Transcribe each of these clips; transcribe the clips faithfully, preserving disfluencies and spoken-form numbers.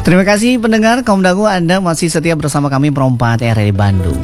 Terima kasih pendengar kaum dangu, Anda masih setia bersama kami Perempat R R I Bandung.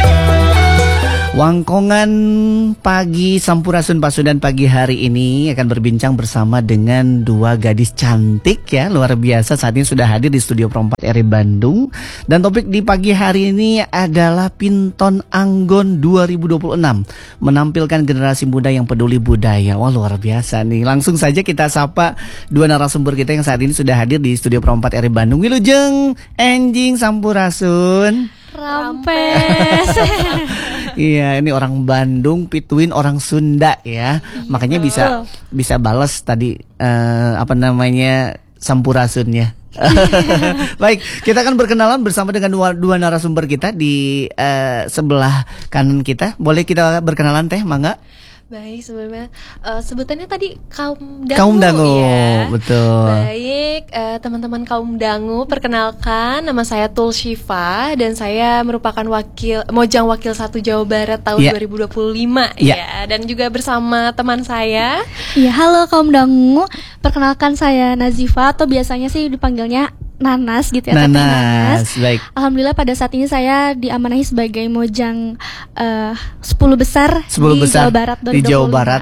Wangkongan pagi Sampurasun Pasundan pagi hari ini akan berbincang bersama dengan dua gadis cantik ya, luar biasa. Saat ini sudah hadir di studio Perempat R R I Bandung. Dan topik di pagi hari ini adalah Pinton Anggon dua ribu dua puluh enam, menampilkan generasi muda yang peduli budaya. Wah, luar biasa nih. Langsung saja kita sapa dua narasumber kita yang saat ini sudah hadir di studio Perempat R R I Bandung. Wilujeng Enjing Sampurasun Rampes. Iya, ini orang Bandung, pituin orang Sunda ya. Iya. Makanya bisa bisa balas tadi uh, apa namanya Sampurasunnya. Baik, kita akan berkenalan bersama dengan dua, dua narasumber kita di uh, sebelah kanan kita. Boleh kita berkenalan teh, mangga? Baik, sebelumnya uh, sebutannya tadi kaum dangu, kaum dangu ya. Betul. Baik, uh, teman-teman kaum dangu, perkenalkan nama saya Tul Syifa dan saya merupakan wakil Mojang Wakil satu Jawa Barat tahun yeah. dua ribu dua puluh lima yeah. ya. Dan juga bersama teman saya. Iya, halo kaum dangu. Perkenalkan saya Nazifa atau biasanya sih dipanggilnya Nanas gitu ya. Nanas, Nanas. Baik. Alhamdulillah pada saat ini saya diamanahi sebagai Mojang uh, sepuluh besar sepuluh di besar Jawa Barat dua ribu dua puluh lima. Di Jawa Barat.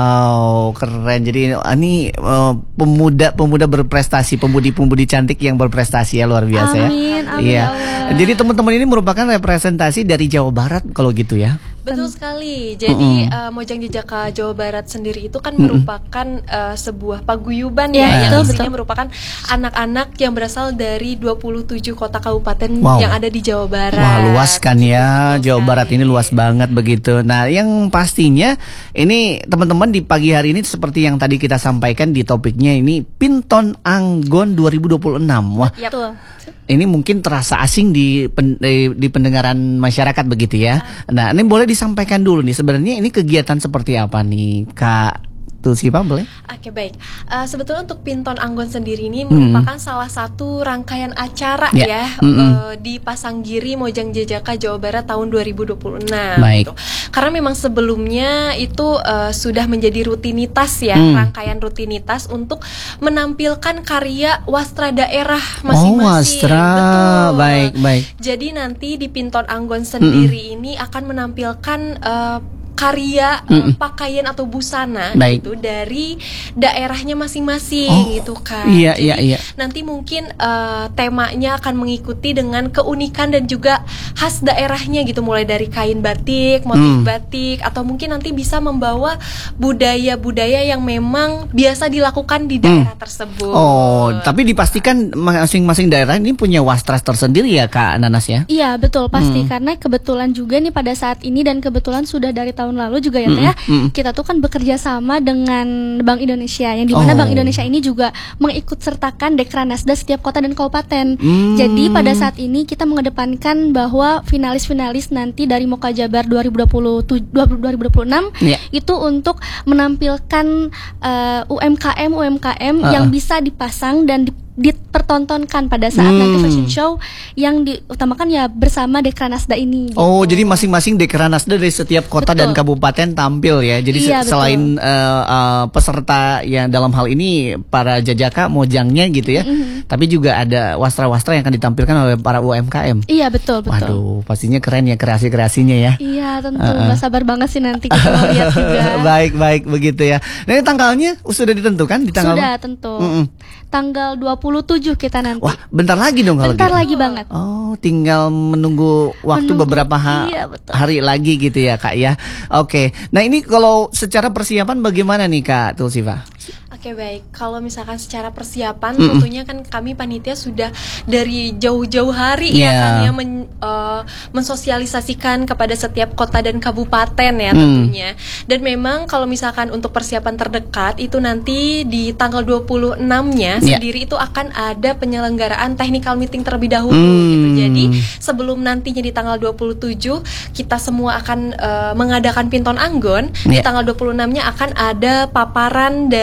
Wow, keren. Jadi ini uh, pemuda-pemuda berprestasi, pemudi-pemudi cantik yang berprestasi ya, luar biasa. Amin, ya. Amin. Iya. Jadi teman-teman ini merupakan representasi dari Jawa Barat kalau gitu ya. Betul sekali. Jadi mm-hmm. uh, Mojang Jejaka Jawa Barat sendiri itu kan mm-hmm. merupakan uh, sebuah paguyuban yeah, ya, yang betul, isinya betul. merupakan anak-anak yang berasal dari dua puluh tujuh kota kabupaten wow. yang ada di Jawa Barat. Wah, luas kan ya, betul Jawa sekali. Barat ini luas banget begitu. Nah, yang pastinya ini teman-teman di pagi hari ini seperti yang tadi kita sampaikan di topiknya ini Pinton Anggon dua ribu dua puluh enam. Wah. Yep. Ini mungkin terasa asing di, pen, di di pendengaran masyarakat begitu ya. Nah, ini boleh disampaikan dulu nih sebenarnya ini kegiatan seperti apa nih, Kak Tulsifa, boleh? Oke, baik. Uh, sebetulnya untuk Pinton Anggon sendiri ini merupakan hmm. salah satu rangkaian acara yeah. ya hmm. uh, di Pasanggiri Mojang Jejaka Jawa Barat tahun dua ribu dua puluh enam. Baik. Gitu. Karena memang sebelumnya itu uh, sudah menjadi rutinitas ya, hmm. rangkaian rutinitas untuk menampilkan karya wastra daerah masing-masing. Oh, wastra. Betul. Baik, baik. Jadi nanti di Pinton Anggon sendiri hmm. ini akan menampilkan uh, karya mm -mm. pakaian atau busana Baik. gitu dari daerahnya masing-masing oh, gitu kan. Iya, Jadi iya, iya. nanti mungkin uh, temanya akan mengikuti dengan keunikan dan juga khas daerahnya gitu, mulai dari kain batik, motif mm. batik, atau mungkin nanti bisa membawa budaya-budaya yang memang biasa dilakukan di daerah mm. tersebut. Oh, tapi dipastikan masing-masing daerah ini punya wastra tersendiri ya, Kak Nanas ya? Iya, betul, pasti. Mm. Karena kebetulan juga nih pada saat ini dan kebetulan sudah dari tahun lalu juga ya, mm -mm, ya mm. kita tuh kan bekerja sama dengan Bank Indonesia yang dimana oh. Bank Indonesia ini juga mengikut sertakan Dekranasda setiap kota dan kabupaten. Mm. Jadi pada saat ini kita mengedepankan bahwa finalis-finalis nanti dari Moka Jabar dua ribu dua puluh enam yeah. itu untuk menampilkan uh, U M K M U M K M uh -uh. yang bisa dipasang dan di dipertontonkan pada saat hmm. nanti fashion show yang diutamakan ya bersama Dekranasda ini gitu. Oh, jadi masing-masing Dekranasda dari setiap kota betul. Dan kabupaten tampil ya. Jadi iya, selain uh, uh, peserta yang dalam hal ini para jajaka mojangnya gitu ya, mm-hmm. tapi juga ada wastra-wastra yang akan ditampilkan oleh para U M K M. Iya, betul, betul. Waduh, pastinya keren ya kreasi-kreasinya ya. Iya, tentu. Uh-uh. Gak sabar banget sih nanti kita mau lihat juga. Baik, baik begitu ya. Nah, ini tanggalnya sudah ditentukan di tanggal Sudah tentu. Mm-mm. Tanggal dua puluh tujuh kita nanti. Wah, bentar lagi dong kalau Bentar gitu. lagi banget. Oh, tinggal menunggu waktu menunggu, beberapa ha- iya, hari lagi gitu ya, Kak ya. Oke. Nah, ini kalau secara persiapan bagaimana nih, Kak Tulsifa? Oke, baik. Kalau misalkan secara persiapan mm-mm. tentunya kan kami panitia sudah dari jauh-jauh hari yeah. ya kan ya men, uh, mensosialisasikan kepada setiap kota dan kabupaten ya mm. tentunya. Dan memang kalau misalkan untuk persiapan terdekat itu nanti di tanggal dua puluh enam-nya yeah. sendiri itu akan ada penyelenggaraan technical meeting terlebih dahulu mm. gitu. Jadi sebelum nantinya di tanggal dua puluh tujuh kita semua akan uh, mengadakan Pinton Anggon, yeah. di tanggal dua puluh enam-nya akan ada paparan dari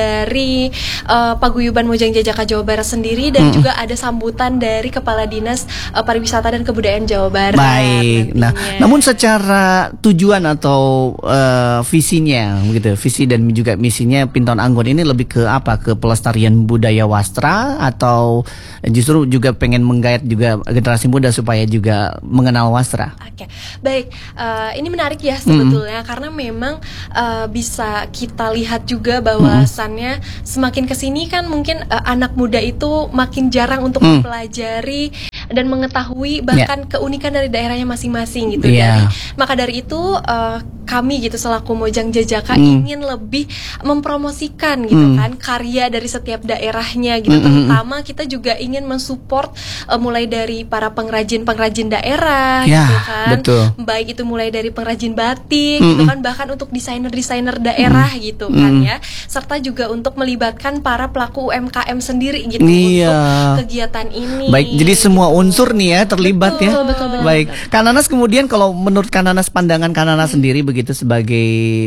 dari uh, Paguyuban Mojang Jajaka Jawa Barat sendiri dan hmm. juga ada sambutan dari Kepala Dinas uh, Pariwisata dan Kebudayaan Jawa Barat. Baik. Nah, namun secara tujuan atau uh, visinya begitu, visi dan juga misinya Pinton Anggun ini lebih ke apa? Ke pelestarian budaya wastra atau justru juga pengen menggait juga generasi muda supaya juga mengenal wastra? Oke, baik. Uh, ini menarik ya sebetulnya mm. karena memang uh, bisa kita lihat juga bahwasannya mm. semakin kesini kan mungkin uh, anak muda itu makin jarang untuk mm. mempelajari dan mengetahui bahkan yeah. keunikan dari daerahnya masing-masing gitu. Yeah. Dari, maka dari itu uh, kami gitu selaku Mojang Jajaka mm. ingin lebih mempromosikan gitu mm. kan karya dari setiap daerahnya gitu. Mm-hmm. Terutama kita juga ingin mensupport uh, mulai dari para pengrajin-pengrajin daerah yeah, gitu kan. Betul. Baik itu mulai dari pengrajin batik mm-hmm. gitu kan, bahkan untuk desainer-desainer daerah mm-hmm. gitu kan mm-hmm. ya. Serta juga untuk melibatkan para pelaku U M K M sendiri gitu yeah. untuk kegiatan ini. Baik, jadi semua unsur nih ya terlibat betul, ya. Betul, betul, betul. Baik. Kak Nanas kemudian kalau menurut Kak Nanas pandangan Kak Nanas hmm. sendiri begitu sebagai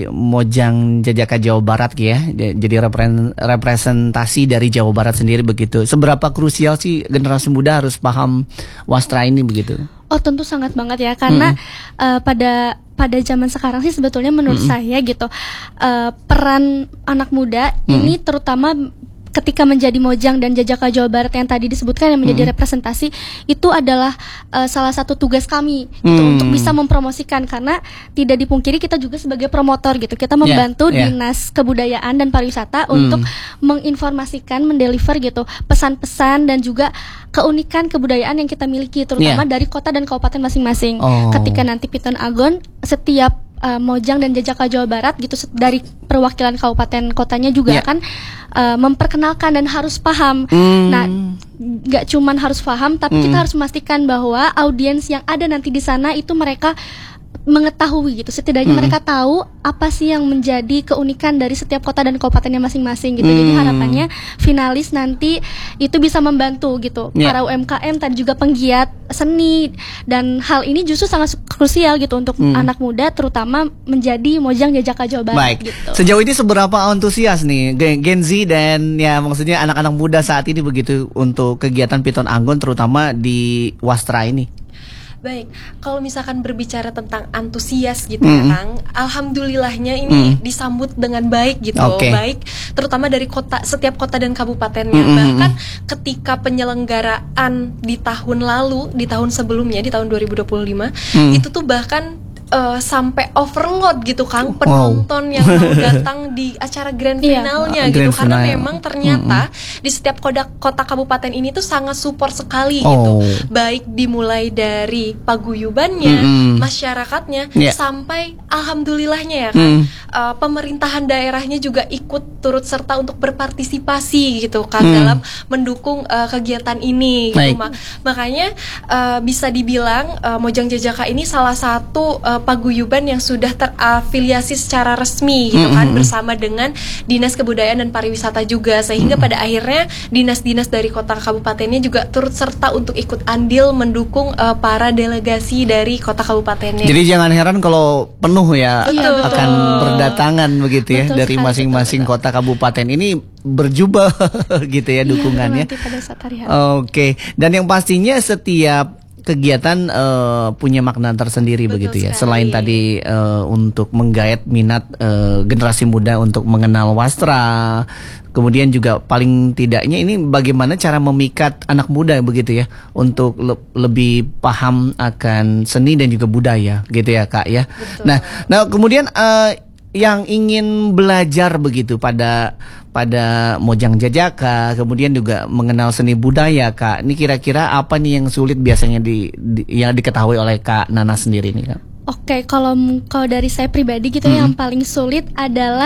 Mojang Jajaka Jawa Barat ya. Jadi repre- representasi dari Jawa Barat sendiri begitu. Seberapa krusial sih generasi muda harus paham wastra ini begitu? Oh, tentu sangat banget ya karena hmm. uh, pada pada zaman sekarang sih sebetulnya menurut hmm. saya gitu uh, peran anak muda hmm. ini terutama ketika menjadi Mojang dan Jajaka Jawa Barat yang tadi disebutkan yang menjadi hmm. representasi itu adalah uh, salah satu tugas kami gitu hmm. untuk bisa mempromosikan karena tidak dipungkiri kita juga sebagai promotor gitu kita membantu yeah, yeah. Dinas Kebudayaan dan Pariwisata hmm. untuk menginformasikan, mendeliver gitu pesan-pesan dan juga keunikan kebudayaan yang kita miliki terutama yeah. dari kota dan kabupaten masing-masing. Oh. Ketika nanti Pinton Anggun setiap uh, Mojang dan Jajaka Jawa Barat gitu dari perwakilan kabupaten kotanya juga yeah. kan uh, memperkenalkan dan harus paham. Mm. Nah, nggak cuman harus paham, tapi mm. kita harus memastikan bahwa audiens yang ada nanti di sana itu mereka mengetahui gitu, setidaknya mm. mereka tahu apa sih yang menjadi keunikan dari setiap kota dan kabupatennya masing-masing gitu. Mm. Jadi harapannya finalis nanti itu bisa membantu gitu yeah. para U M K M tadi juga penggiat seni dan hal ini justru sangat krusial gitu untuk mm. anak muda terutama menjadi Mojang Jajaka Jawa Barat. Baik. Gitu. Sejauh ini seberapa antusias nih Gen Z dan ya maksudnya anak-anak muda saat ini begitu untuk kegiatan Pinton Anggun terutama di wastra ini? Baik, kalau misalkan berbicara tentang antusias gitu mm. ya Kang, alhamdulillahnya ini mm. disambut dengan baik gitu, okay. baik terutama dari kota, setiap kota dan kabupatennya. Mm-hmm. Bahkan ketika penyelenggaraan di tahun lalu, di tahun sebelumnya, di tahun dua ribu dua puluh lima, mm. itu tuh bahkan Uh, sampai overload gitu Kang penonton wow. yang mau datang di acara grand finalnya yeah. gitu grand karena final. Memang ternyata mm-hmm. di setiap kota, kota kabupaten ini tuh sangat support sekali oh. gitu baik dimulai dari paguyubannya mm-hmm. masyarakatnya yeah. sampai alhamdulillahnya ya kan mm. uh, pemerintahan daerahnya juga ikut turut serta untuk berpartisipasi gitu kan mm. dalam mendukung uh, kegiatan ini gitu. Ma- makanya uh, bisa dibilang uh, Mojang Jajaka ini salah satu uh, paguyuban yang sudah terafiliasi secara resmi gitu kan mm-hmm. bersama dengan Dinas Kebudayaan dan Pariwisata juga sehingga mm-hmm. pada akhirnya dinas-dinas dari kota kabupatennya juga turut serta untuk ikut andil mendukung uh, para delegasi dari kota kabupatennya. Jadi jangan heran kalau penuh ya betul, akan betul. berdatangan begitu ya betul dari sekali, masing-masing betul, kota kabupaten ini berjubel gitu ya dukungannya. Iya, Oke, dan yang pastinya setiap kegiatan uh, punya makna tersendiri betul begitu ya. Sekali. Selain tadi uh, untuk menggait minat uh, generasi muda untuk mengenal wastra, kemudian juga paling tidaknya ini bagaimana cara memikat anak muda begitu ya untuk le- lebih paham akan seni dan juga budaya gitu ya Kak ya. Betul. Nah, nah kemudian uh, yang ingin belajar begitu pada pada Mojang Jajaka, kemudian juga mengenal seni budaya Kak. Ini kira-kira apa nih yang sulit biasanya di, di yang diketahui oleh Kak Nana sendiri nih Kak? Oke, kalau kalau dari saya pribadi gitu hmm. yang paling sulit adalah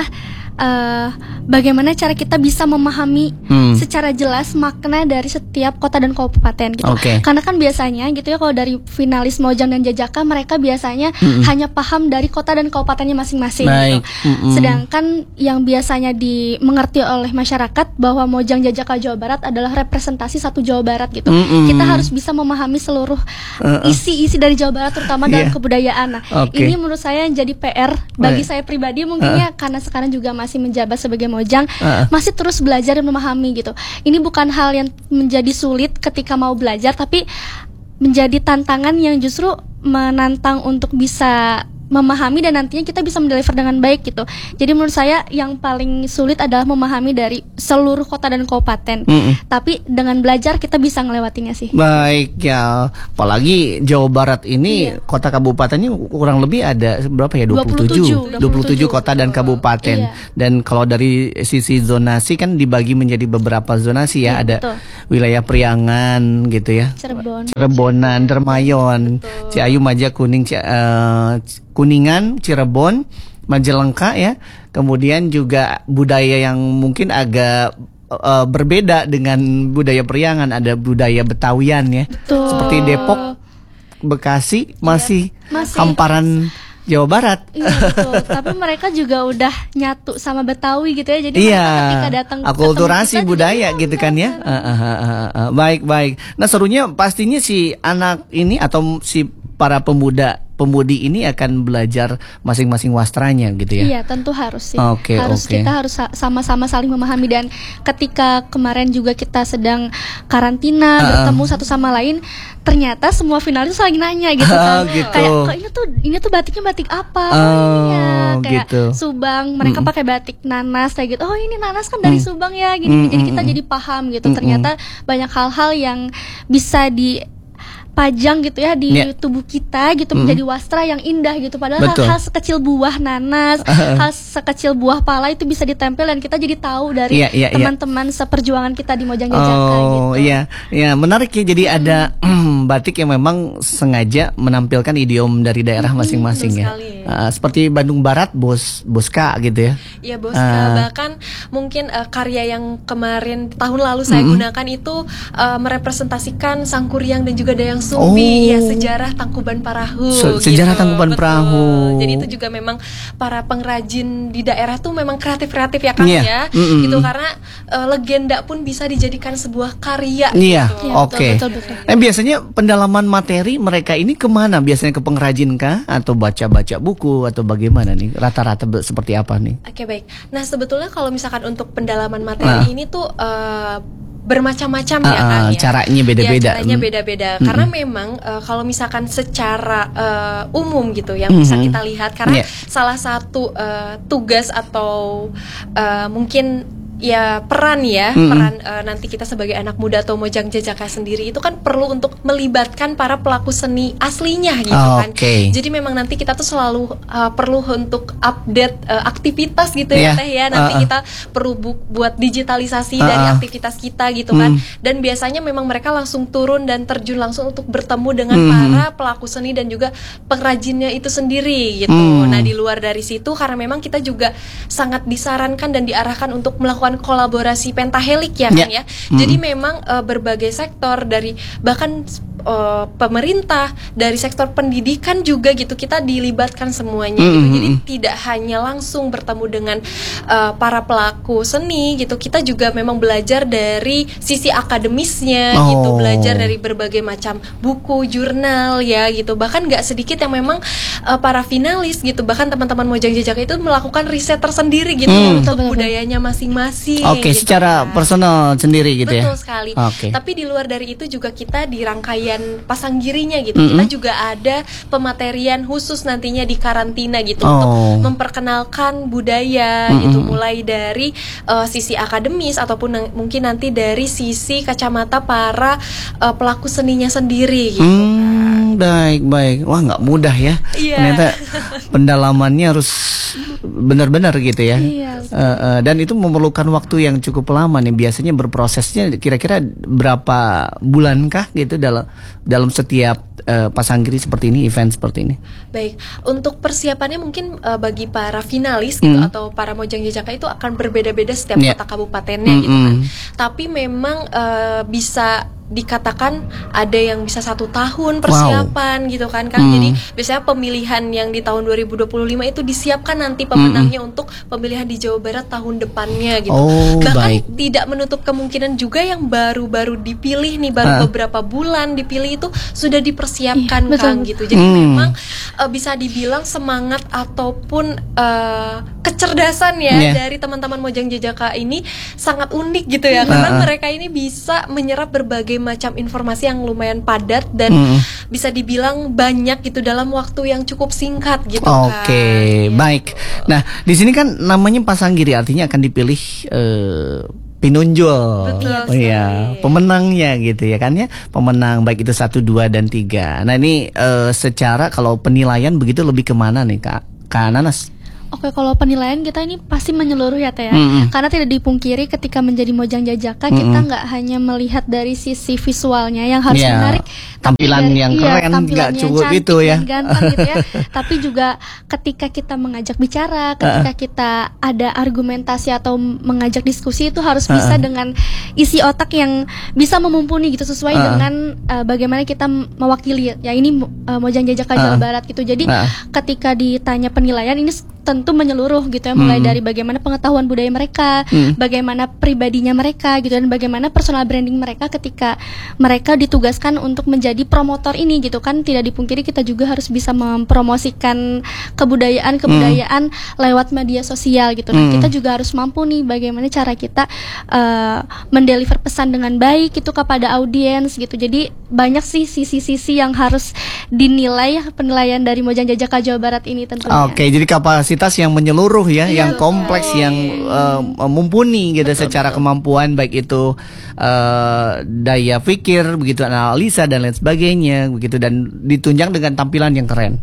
uh, bagaimana cara kita bisa memahami hmm. secara jelas makna dari setiap kota dan kabupaten gitu. Okay. Karena kan biasanya gitu ya kalau dari finalis Mojang dan Jajaka mereka biasanya hmm. hanya paham dari kota dan kabupatennya masing-masing gitu. Hmm. Sedangkan yang biasanya dimengerti oleh masyarakat bahwa Mojang Jajaka Jawa Barat adalah representasi satu Jawa Barat gitu. Hmm. Kita harus bisa memahami seluruh uh-uh. isi-isi dari Jawa Barat terutama yeah. dalam kebudayaan. Nah, okay. ini menurut saya jadi P R bagi oh, yeah. saya pribadi mungkin uh-uh. ya karena sekarang juga masih masih menjabat sebagai Mojang Uh. masih terus belajar dan memahami gitu. Ini bukan hal yang menjadi sulit ketika mau belajar, tapi menjadi tantangan yang justru menantang untuk bisa memahami dan nantinya kita bisa mendeliver dengan baik gitu. Jadi menurut saya yang paling sulit adalah memahami dari seluruh kota dan kabupaten. Mm-mm. Tapi dengan belajar kita bisa ngelewatinya sih. Baik ya, apalagi Jawa Barat ini Iya. kota kabupatennya kurang lebih ada berapa ya? dua puluh tujuh. dua puluh tujuh kota dan kabupaten. Iya. Dan kalau dari sisi zonasi kan dibagi menjadi beberapa zonasi ya, Iya, ada betul. wilayah Priangan gitu ya. Cirebon. Cirebonan, Dermayon, Ciayu, Maja, Kuning, Ci- eh, Kuningan, Cirebon, Majalengka ya. Kemudian juga budaya yang mungkin agak eh, berbeda dengan budaya Priangan, ada budaya Betawian ya. Betul. Seperti Depok, Bekasi masih, Masih. hamparan Jawa Barat. Iya betul. Tapi mereka juga udah nyatu sama Betawi gitu ya. Jadi Iya, mereka ketika datang ketemu akulturasi kita, budaya jadi, gitu kan ya. Ah, ah, ah, ah, ah. Baik baik. Nah serunya pastinya si anak ini atau si para pemuda pemudi ini akan belajar masing-masing wastranya gitu ya. Iya tentu harus sih. Oke, harus oke. kita harus sa- sama-sama saling memahami. Dan ketika kemarin juga kita sedang karantina Uh-uh. bertemu satu sama lain, ternyata semua finalis saling nanya gitu Oh, kan. gitu. Kayak kok ini tuh ini tuh batiknya batik apa? Oh, ini ya kayak gitu. Subang mereka Mm-mm. pakai batik nanas kayak gitu. Oh ini nanas kan dari Mm. Subang ya gini. Jadi kita Mm-mm. jadi paham gitu. Mm-mm. Ternyata banyak hal-hal yang bisa di pajang gitu ya di Ya. tubuh kita gitu Mm. menjadi wastra yang indah gitu. Padahal Betul. hal-hal sekecil buah nanas, hal sekecil buah pala itu bisa ditempel dan kita jadi tahu dari Iya, iya, iya. teman-teman seperjuangan kita di Mojang Jajaka Oh gitu. iya, ya menarik ya. Jadi ada batik yang memang sengaja menampilkan idiom dari daerah masing-masing betul ya. sekali. Ah, seperti Bandung Barat, bos boska gitu ya. Ya bos, Ah. bahkan mungkin eh, karya yang kemarin tahun lalu saya Mm-mm. gunakan itu eh, merepresentasikan Sangkuriang dan juga Dayang Oh. Sumbi, ya sejarah Tangkuban Parahu. Se- sejarah Tangkuban Betul. Perahu. Jadi itu juga memang para pengrajin di daerah tuh memang kreatif-kreatif ya Kang Iya. ya, Mm-mm. gitu karena eh, legenda pun bisa dijadikan sebuah karya. Iya, gitu. Iya, oke. betul, betul, betul. Eh biasanya pendalaman materi mereka ini kemana? Biasanya ke pengrajin kah? Atau baca-baca buku atau bagaimana nih? Rata-rata be- seperti apa nih? Oke baik. Nah sebetulnya kalau misalkan untuk pendalaman materi Ah. ini tuh eh, bermacam-macam ya Ah, kan ah, ya. caranya beda-beda. Ya, caranya Hmm. beda-beda. Mm-mm. Karena memang eh, kalau misalkan secara eh, umum gitu yang bisa Mhm. kita lihat karena Yeah. salah satu eh, tugas atau eh, mungkin ya peran ya Mm-mm. peran eh, nanti kita sebagai anak muda atau Mojang Jajaka sendiri itu kan perlu untuk melibatkan para pelaku seni aslinya gitu Oh, kan. oke. Jadi memang nanti kita tuh selalu uh, perlu untuk update uh, aktivitas gitu Iya. ya Teh ya. Nanti Uh-uh. kita perlu bu- buat digitalisasi Uh-uh. dari aktivitas kita gitu kan. Mm. Dan biasanya memang mereka langsung turun dan terjun langsung untuk bertemu dengan Mhm. para pelaku seni dan juga pengrajinnya itu sendiri gitu. Mm. Nah, di luar dari situ karena memang kita juga sangat disarankan dan diarahkan untuk melakukan kolaborasi pentahelik ya kan Ya. ya. Jadi memang uh, berbagai sektor dari bahkan uh, pemerintah, dari sektor pendidikan juga gitu kita dilibatkan semuanya gitu. Mm, Jadi mm, mm. tidak hanya langsung bertemu dengan uh, para pelaku seni gitu. Kita juga memang belajar dari sisi akademisnya Oh. gitu, belajar dari berbagai macam buku, jurnal ya gitu. Bahkan nggak sedikit yang memang uh, para finalis gitu. Bahkan teman-teman Mojang Jajaka itu melakukan riset tersendiri gitu Mm. untuk Betul, betul. budayanya masing-masing. Oke, gitu secara kan. personal sendiri gitu ya. Betul sekali. Oke. Tapi di luar dari itu juga kita di rangkaian pasanggirinya gitu, Mm-mm. kita juga ada pematerian khusus nantinya di karantina gitu Oh. untuk memperkenalkan budaya Mm-mm. gitu, mulai dari uh, sisi akademis ataupun nang- mungkin nanti dari sisi kacamata para uh, pelaku seninya sendiri gitu. Hmm, baik baik. Wah nggak mudah ya. Iya. Ternyata pendalamannya harus benar-benar gitu ya. Iya. Eh, eh, dan itu memerlukan waktu yang cukup lama nih. Biasanya berprosesnya kira-kira berapa bulankah gitu dalam dalam setiap eh, pasanggiri seperti ini, event seperti ini. Baik, untuk persiapannya mungkin uh, bagi para finalis gitu Mm. atau para Mojang Jajaka itu akan berbeda-beda setiap Yeah. kota kabupatennya gitu kan. Mm-mm. Tapi memang uh, bisa dikatakan ada yang bisa satu tahun persiapan gitu kan Kang. Mm. Jadi biasanya pemilihan yang di tahun dua ribu dua puluh lima itu disiapkan nanti pemenangnya untuk pemilihan di Jawa Barat tahun depannya gitu. Oh, Bahkan baik. tidak menutup kemungkinan juga yang baru-baru dipilih nih baru Ah. beberapa bulan dipilih itu sudah dipersiapkan Iya, betul. Kang gitu. Jadi Hmm. memang uh, bisa dibilang semangat ataupun uh, kecerdasan ya Yeah. dari teman-teman Mojang Jajaka ini sangat unik gitu ya, karena Uh-uh. mereka ini bisa menyerap berbagai macam informasi yang lumayan padat dan Mm. bisa dibilang banyak gitu dalam waktu yang cukup singkat gitu Oke, kan. Gitu. baik. Nah, di sini kan namanya Pasanggiri, artinya akan dipilih eh, pinunjul. Betul Oh iya, sekali. pemenangnya gitu ya kan ya. Pemenang baik itu satu, dua dan tiga. Nah, ini eh, secara kalau penilaian begitu lebih kemana nih Kak? Kak Nanas? Oke, kalau penilaian kita ini pasti menyeluruh ya Teh ya. Mm-mm. Karena tidak dipungkiri ketika menjadi Mojang Jajaka Mm-mm. kita nggak hanya melihat dari sisi visualnya yang harus Iya, menarik, tapi tampilan dari- yang iya, keren, tampilan nggak yang cukup cantik itu ya. dan ganteng gitu ya. Tapi juga ketika kita mengajak bicara, ketika kita ada argumentasi atau mengajak diskusi itu harus bisa dengan isi otak yang bisa memumpuni gitu sesuai Uh-uh. dengan uh, bagaimana kita mewakili ya ini uh, Mojang Jajaka Uh-uh. Jawa Barat gitu. Jadi Uh-uh. ketika ditanya penilaian ini tentu menyeluruh gitu ya, mulai Hmm. dari bagaimana pengetahuan budaya mereka, Hmm. bagaimana pribadinya mereka gitu, dan bagaimana personal branding mereka ketika mereka ditugaskan untuk menjadi promotor ini gitu kan. Tidak dipungkiri kita juga harus bisa mempromosikan kebudayaan-kebudayaan lewat media sosial gitu. Nah, Hmm. kita juga harus mampu nih bagaimana cara kita uh, mendeliver pesan dengan baik itu kepada audiens gitu. Jadi banyak sih sisi-sisi yang harus dinilai penilaian dari Mojang Jajaka Jawa Barat ini tentunya. Oke, jadi kapasitas yang menyeluruh ya, Iya, yang betul. kompleks, yang uh, mumpuni gitu secara kemampuan baik itu uh, daya pikir, begitu analisa dan lain sebagainya, begitu dan ditunjang dengan tampilan yang keren.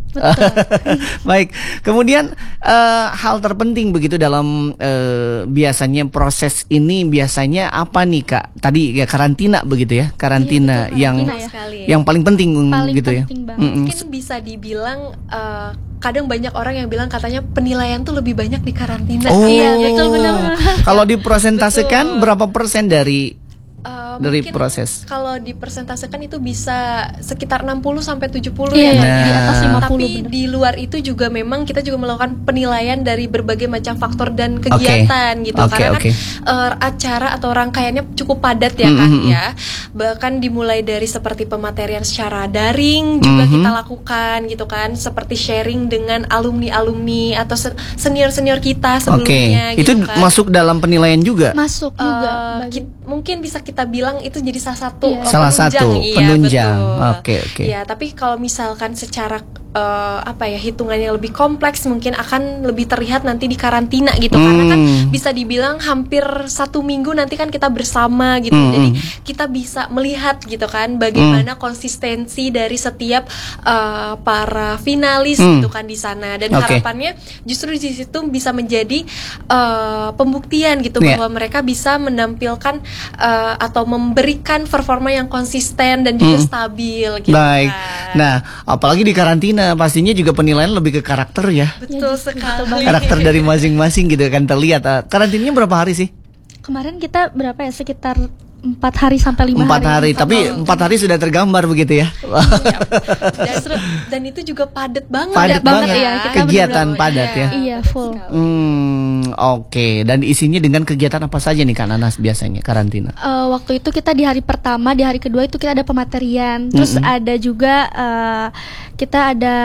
Baik, kemudian uh, hal terpenting begitu dalam uh, biasanya proses ini biasanya apa nih Kak? Tadi ya karantina begitu ya, karantina Iya, betul, yang karantina ya. Sekali. yang paling penting Paling gitu penting ya. banget. Mm-mm. Mungkin bisa dibilang uh, kadang banyak orang yang bilang katanya penilaian tuh lebih banyak di karantina. Oh, Iya, betul, benar. Kalau dipresentasikan Betul. berapa persen dari Uh, dari mungkin proses? kalau dipresentasikan itu bisa sekitar enam puluh sampai tujuh puluh Iya, ya. Nah. di atas lima puluh Tapi benar. di luar itu juga memang kita juga melakukan penilaian dari berbagai macam faktor dan kegiatan gitu. Oke, Karena oke. kan uh, acara atau rangkaiannya cukup padat ya Mm, kan mm, mm. ya. Bahkan dimulai dari seperti pematerian secara daring juga Mhm. kita lakukan gitu kan, seperti sharing dengan alumni-alumni atau se- senior-senior kita Oke, sebelumnya itu gitu kan. masuk dalam penilaian juga. Masuk juga. Uh, bagi- ki- mungkin bisa kita bilang itu jadi salah satu Iya. uh, Salah satu, iya, penunjang. betul. Oke, oke. Ya, tapi kalau misalkan secara uh, apa ya hitungannya lebih kompleks mungkin akan lebih terlihat nanti di karantina gitu, karena kan Hmm. bisa dibilang hampir satu minggu nanti kan kita bersama gitu. Hmm, Jadi hmm. kita bisa melihat gitu kan bagaimana konsistensi dari setiap uh, para finalis Hmm. gitu kan di sana, dan Oke. harapannya justru di situ bisa menjadi uh, pembuktian gitu Iya. bahwa mereka bisa menampilkan uh, atau memberikan performa yang konsisten dan juga Hmm. stabil gitu. Baik. kan. Nah, apalagi di karantina pastinya juga penilaian lebih ke karakter ya. betul Ya, sekali. Karakter dari masing-masing gitu kan terlihat. Uh, Karantinanya berapa hari sih? Kemarin kita berapa ya? Sekitar empat hari sampai lima Empat hari. hari. Tapi empat hari sudah tergambar begitu ya. Iya. dan, dan itu juga padat banget. Padat banget, ya, kita kegiatan benar-benar- padat ya. Iya, full. Hmm, oke. Dan isinya dengan kegiatan apa saja nih Kak Nanas biasanya karantina? Eh, waktu itu kita di hari pertama, di hari kedua itu kita ada pematerian, terus Mm-mm. ada juga eh, kita ada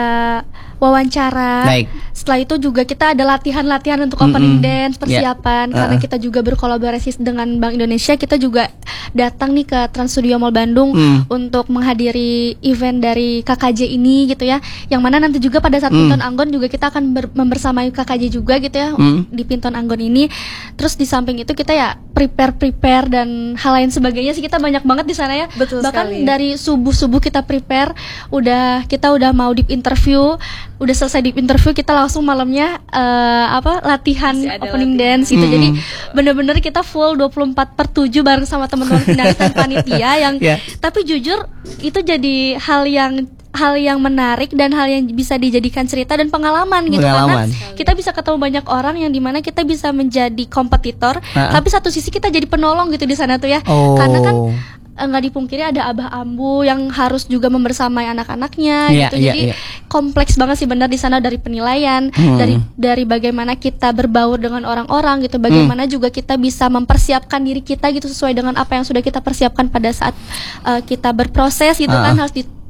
wawancara. Baik. Setelah itu juga kita ada latihan-latihan untuk Mm-mm. opening dance, Ya. persiapan. Karena Uh-uh. kita juga berkolaborasi dengan Bank Indonesia, kita juga datang nih ke Trans Studio Mall Bandung Mm. untuk menghadiri event dari K K J ini gitu ya. Yang mana nanti juga pada saat Mm. Pinton Anggon juga kita akan ber- membersamai K K J juga gitu ya Mm. di Pinton Anggon ini. Terus di samping itu kita ya prepare-prepare dan hal lain sebagainya sih, kita banyak banget di sana ya. Betul Bahkan sekali. dari subuh-subuh kita prepare, udah kita udah mau deep interview, udah selesai deep interview kita langsung malamnya eh, apa latihan Masih ada opening latihan. dance gitu. Mm. Jadi bener-bener kita full dua puluh empat per tujuh bareng sama teman-teman finalis dan panitia yang Ya. tapi jujur itu jadi hal yang hal yang menarik dan hal yang bisa dijadikan cerita dan pengalaman gitu, Pengalaman. karena kita bisa ketemu banyak orang yang dimana kita bisa menjadi kompetitor, Ha-ha. tapi satu sisi kita jadi penolong gitu di sana tuh ya. Oh. Karena kan eh, nggak dipungkiri ada abah ambu yang harus juga membersamai anak-anaknya Iya, gitu. iya, Jadi iya. kompleks banget sih benar di sana, dari penilaian, Hmm. dari dari bagaimana kita berbaur dengan orang-orang gitu, bagaimana juga kita bisa mempersiapkan diri kita gitu sesuai dengan apa yang sudah kita persiapkan pada saat eh, kita berproses gitu Ah. kan, harus di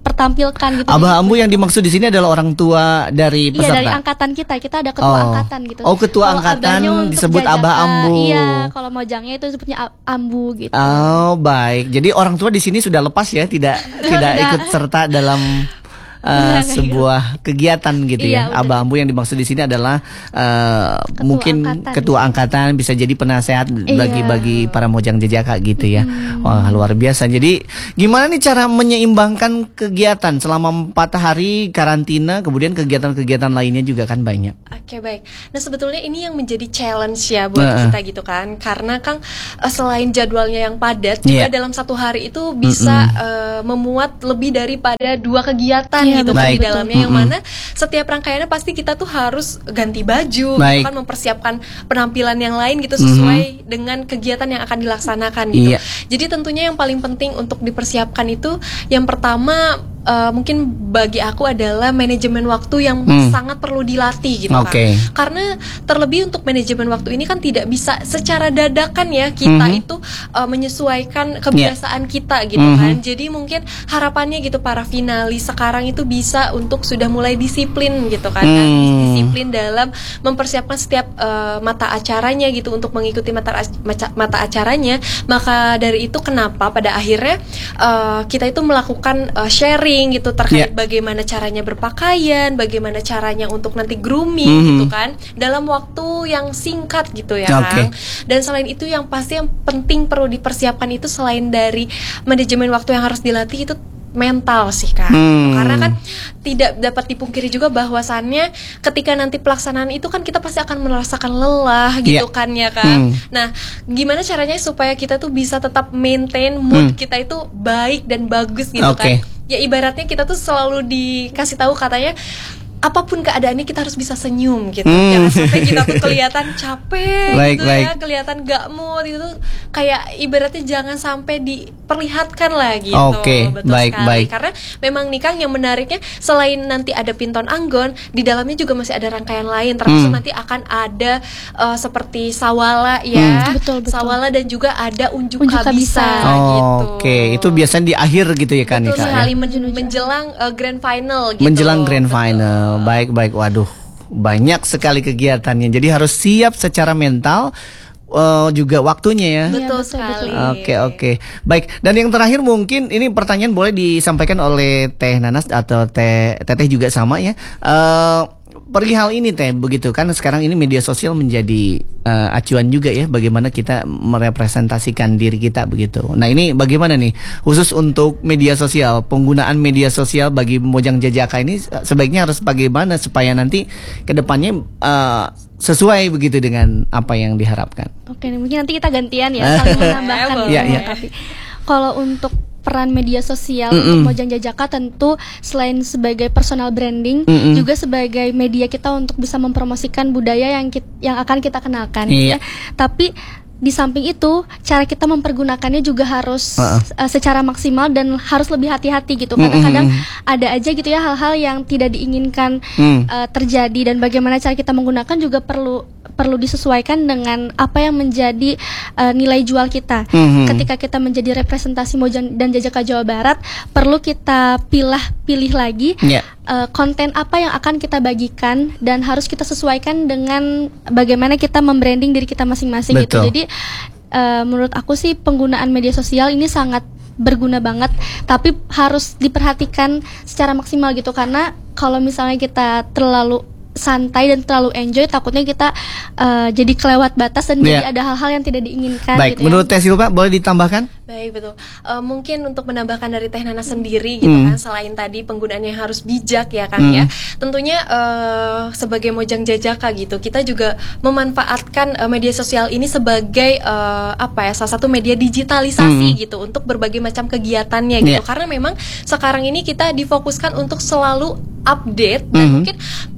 pertampilkan gitu. Abah Ambu yang dimaksud di sini adalah orang tua dari peserta. Iya, dari angkatan kita. Kita ada ketua oh. angkatan gitu. Oh, ketua kalau angkatan disebut jajaka, Abah Ambu. Iya, kalau mojangnya itu disebutnya Ambu gitu. Oh, baik. Jadi orang tua di sini sudah lepas ya, tidak tidak ikut serta dalam Uh, sebuah kegiatan gitu ya. Iya, Abah Ambu yang dimaksud di sini adalah uh, ketua mungkin angkatan. ketua angkatan, bisa jadi penasehat Iya. bagi bagi para mojang jajaka gitu ya. Hmm. Wah, luar biasa. Jadi gimana nih cara menyeimbangkan kegiatan selama empat hari karantina, kemudian kegiatan-kegiatan lainnya juga kan banyak. Oke, baik. Nah, sebetulnya ini yang menjadi challenge ya buat Nah. kita gitu kan. Karena Kang, uh, selain jadwalnya yang padat, juga Iya. dalam satu hari itu bisa uh, memuat lebih daripada dua kegiatan Iya, gitu betul, kan di betul. dalamnya. Yang mana setiap rangkaiannya pasti kita tuh harus ganti baju, Baik. gitu kan, mempersiapkan penampilan yang lain gitu sesuai dengan kegiatan yang akan dilaksanakan gitu. Iya. Jadi tentunya yang paling penting untuk dipersiapkan itu yang pertama uh, mungkin bagi aku adalah manajemen waktu yang Hmm. sangat perlu dilatih gitu Oke. kan. Karena terlebih untuk manajemen waktu ini kan tidak bisa secara dadakan ya kita Mhm. itu uh, menyesuaikan kebiasaan kita gitu Mhm. kan. Jadi mungkin harapannya gitu para finalis sekarang itu bisa untuk sudah mulai disiplin gitu kan. kan? Hmm. Disiplin dalam mempersiapkan setiap uh, mata acaranya gitu untuk mengikuti mata mata, mata acaranya. Maka dari itu kenapa pada akhirnya uh, kita itu melakukan uh, sharing gitu terkait Yeah. bagaimana caranya berpakaian, bagaimana caranya untuk nanti grooming Mhm. gitu kan dalam waktu yang singkat gitu ya Oke. Kang. Dan selain itu yang pasti yang penting perlu dipersiapkan itu selain dari manajemen waktu yang harus dilatih itu mental sih Kak. Hmm. Karena kan tidak dapat dipungkiri juga bahwasannya ketika nanti pelaksanaan itu kan kita pasti akan merasakan lelah gitu Yeah. kan ya Kak. Hmm. Nah, gimana caranya supaya kita tuh bisa tetap maintain mood Hmm. kita itu baik dan bagus gitu Oke. kan. Ya ibaratnya kita tuh selalu dikasih tahu katanya apapun keadaannya kita harus bisa senyum gitu. Hmm. Jangan sampai kita tuh kelihatan capek Baik, gitu baik. ya, kelihatan gak mood itu kayak ibaratnya jangan sampai diperlihatkan lah gitu. Oke, Betul baik, sekali. baik. Karena memang nih Kang yang menariknya selain nanti ada Pinton Anggon, di dalamnya juga masih ada rangkaian lain termasuk Hmm. nanti akan ada uh, seperti sawala ya. Hmm. Betul, betul. Sawala dan juga ada unjuk, Unjuk kabisa, kabisa. gitu. Oke, itu biasanya di akhir gitu ya kan Betul Nika, ya? sekali men- menjelang uh, grand final gitu. Menjelang grand Betul. final. Baik, baik. Waduh, banyak sekali kegiatannya. Jadi harus siap secara mental, eh, juga waktunya ya. Betul Iya, betul, sekali. Oke, oke. Baik, dan yang terakhir mungkin ini pertanyaan boleh disampaikan oleh Teh Nanas atau Teh Teteh juga sama ya. Eh, perihal ini Teh, begitu kan sekarang ini media sosial menjadi eh, acuan juga ya bagaimana kita merepresentasikan diri kita begitu. Nah, ini bagaimana nih khusus untuk media sosial, penggunaan media sosial bagi Mojang Jajaka ini sebaiknya harus bagaimana supaya nanti kedepannya eh, sesuai begitu dengan apa yang diharapkan. Oke, mungkin nanti kita gantian ya saling menambahkan Boleh. gitu, Iya, iya. tapi kalau untuk peran media sosial Mm-mm. untuk Mojang Jajaka tentu selain sebagai personal branding Mm-mm. juga sebagai media kita untuk bisa mempromosikan budaya yang kit- yang akan kita kenalkan gitu Iya. ya. Tapi di samping itu cara kita mempergunakannya juga harus Uh-uh. uh, secara maksimal dan harus lebih hati-hati gitu karena Mm-mm. kadang ada aja gitu ya hal-hal yang tidak diinginkan Hmm. uh, terjadi dan bagaimana cara kita menggunakan juga perlu perlu disesuaikan dengan apa yang menjadi uh, nilai jual kita. Mhm. Ketika kita menjadi representasi Mojang dan Jajaka Jawa Barat, perlu kita pilah-pilih lagi Ya. uh, konten apa yang akan kita bagikan dan harus kita sesuaikan dengan bagaimana kita membranding diri kita masing-masing gitu. Betul. Jadi uh, menurut aku sih penggunaan media sosial ini sangat berguna banget, tapi harus diperhatikan secara maksimal gitu karena kalau misalnya kita terlalu santai dan terlalu enjoy takutnya kita uh, jadi kelewat batas dan Iya. jadi ada hal-hal yang tidak diinginkan Baik, gitu ya. menurut Teh Silva boleh ditambahkan? Baik, betul. Eh, mungkin untuk menambahkan dari Teh Nana sendiri gitu Hmm. kan, selain tadi penggunaannya harus bijak ya kan Hmm. ya. Tentunya eh, sebagai Mojang Jajaka gitu, kita juga memanfaatkan eh, media sosial ini sebagai eh, apa ya, salah satu media digitalisasi Hmm. gitu untuk berbagai macam kegiatannya gitu. Yeah. Karena memang sekarang ini kita difokuskan untuk selalu update dan Hmm. mungkin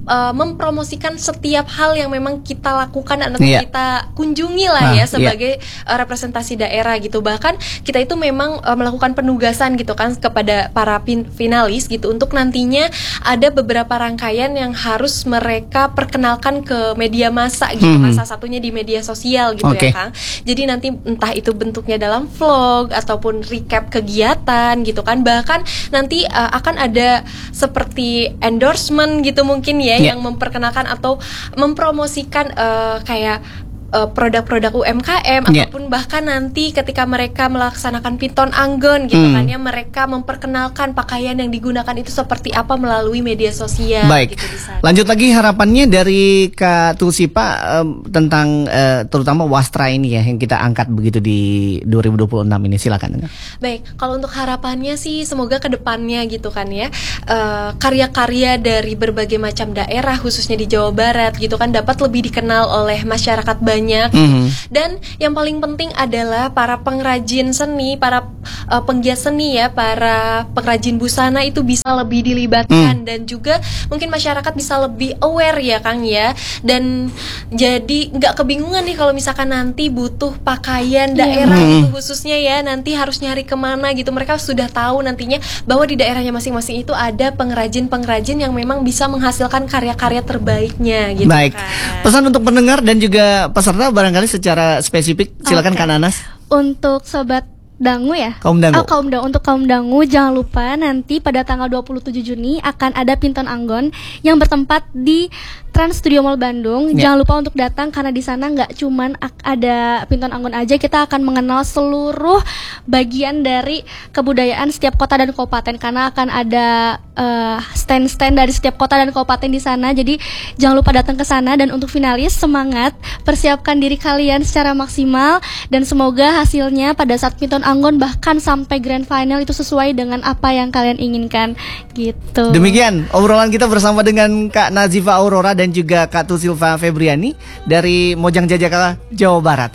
uh, mempromosikan setiap hal yang memang kita lakukan atau yeah. kita kunjungi lah nah, ya sebagai yeah. uh, representasi daerah gitu. Bahkan kita itu memang uh, melakukan penugasan gitu kan kepada para pin- finalis gitu untuk nantinya ada beberapa rangkaian yang harus mereka perkenalkan ke media massa gitu mm-hmm. kan, salah satunya di media sosial gitu okay. ya Kang. Jadi nanti entah itu bentuknya dalam vlog ataupun recap kegiatan gitu kan, bahkan nanti uh, akan ada seperti endorsement gitu mungkin ya yeah. yang memperkenalkan atau mempromosikan uh, kayak uh, produk-produk U M K M yeah. ataupun bahkan nanti ketika mereka melaksanakan Piton Anggon gitu hmm. kan ya, mereka memperkenalkan pakaian yang digunakan itu seperti apa melalui media sosial. Baik. Gitu lanjut lagi harapannya dari Kak Tulsipa um, tentang uh, terutama Wastra ini ya yang kita angkat begitu di dua ribu dua puluh enam ini, silakan. Baik, kalau untuk harapannya sih semoga kedepannya gitu kan ya uh, karya-karya dari berbagai macam daerah khususnya di Jawa Barat gitu kan dapat lebih dikenal oleh masyarakat banyak mm-hmm. dan yang paling penting adalah para pengrajin seni, para uh, penggiat seni ya, para pengrajin busana itu bisa lebih dilibatkan mm. dan juga mungkin masyarakat bisa lebih aware ya Kang ya, dan jadi nggak kebingungan nih kalau misalkan nanti butuh pakaian daerah mm. itu khususnya ya, nanti harus nyari kemana gitu. Mereka sudah tahu nantinya bahwa di daerahnya masing-masing itu ada pengrajin-pengrajin yang memang bisa menghasilkan karya-karya terbaiknya gitu. Baik, kan. Pesan untuk pendengar dan juga peserta barangkali secara spesifik, silakan okay. Kak Nanas. Untuk sobat Dangu ya? Kaum Dangu. Oh, kaum Dangu. Untuk kaum Dangu jangan lupa nanti pada tanggal dua puluh tujuh Juni akan ada Piton Anggon yang bertempat di Trans Studio Mall Bandung. Yeah. Jangan lupa untuk datang karena di sana nggak cuman ada Piton Anggon aja, kita akan mengenal seluruh bagian dari kebudayaan setiap kota dan kabupaten karena akan ada uh, stand-stand dari setiap kota dan kabupaten di sana. Jadi jangan lupa datang ke sana, dan untuk finalis semangat, persiapkan diri kalian secara maksimal dan semoga hasilnya pada saat Piton Anggon bahkan sampai grand final itu sesuai dengan apa yang kalian inginkan gitu. Demikian obrolan kita bersama dengan Kak Nazifa Aurora dan juga Kak Tulsipa Febriani dari Mojang Jajaka, Jawa Barat.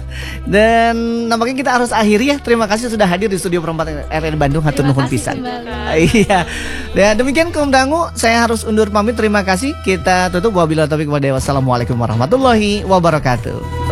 Dan nampaknya kita harus akhiri ya. Terima kasih sudah hadir di studio perempat R R Bandung. Hatur nuhun pisan. Iya. Dan demikian kaum Dangu, saya harus undur pamit. Terima kasih. Kita tutup wabillahi taufiq walhidayah. Wassalamualaikum warahmatullahi wabarakatuh.